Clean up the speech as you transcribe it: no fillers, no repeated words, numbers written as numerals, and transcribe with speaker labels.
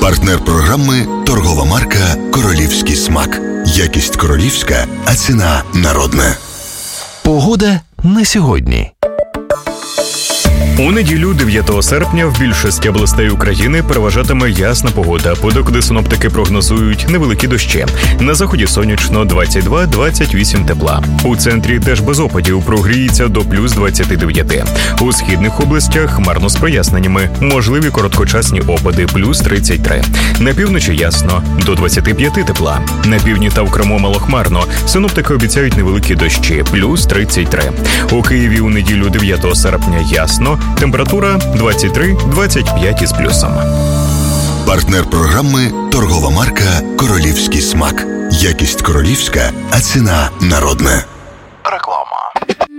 Speaker 1: Партнер програми – торгова марка «Королівський смак». Якість королівська, а ціна народна.
Speaker 2: Погода на сьогодні.
Speaker 3: У неділю 9 серпня в більшості областей України переважатиме ясна погода, подекуди синоптики прогнозують невеликі дощі. На заході сонячно 22-28 тепла. У центрі теж без опадів, прогріється до плюс 29. У східних областях хмарно з проясненнями, можливі короткочасні опади плюс 33. На півночі ясно, до 25 тепла. На півдні та в Криму малохмарно, синоптики обіцяють невеликі дощі плюс 33. У Києві у неділю 9 серпня ясно, температура 23-25 із плюсом.
Speaker 1: Партнер програми – торгова марка «Королівський смак». Якість королівська, а ціна народна.